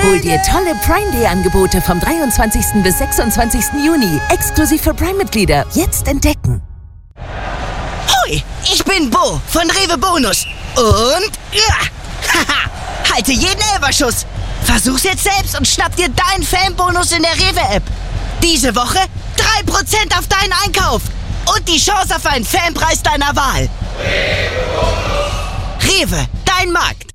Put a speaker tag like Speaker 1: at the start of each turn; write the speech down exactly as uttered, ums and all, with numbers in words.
Speaker 1: Hol dir tolle Prime Day Angebote vom dreiundzwanzigsten bis sechsundzwanzigsten Juni. Exklusiv für Prime-Mitglieder. Jetzt entdecken.
Speaker 2: Hoi, ich bin Bo von Rewe Bonus. Und... Ja, haha, halte jeden Elberschuss. Versuch's jetzt selbst und schnapp dir deinen Fanbonus in der Rewe-App. Diese Woche drei Prozent auf deinen Einkauf. Und die Chance auf einen Fanpreis deiner Wahl. Rewe, dein Markt.